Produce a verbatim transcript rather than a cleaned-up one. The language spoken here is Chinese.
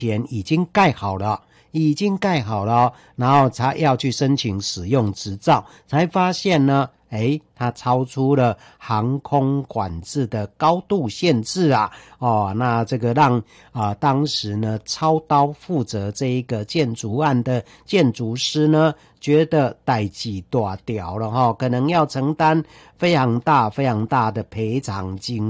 前已经盖好了。已经盖好了，然后才要去申请使用执照，才发现呢，诶，它超出了航空管制的高度限制啊！哦，那这个让啊、呃、当时呢操刀负责这一个建筑案的建筑师呢，觉得代志大条了哈，可能要承担非常大非常大的赔偿金。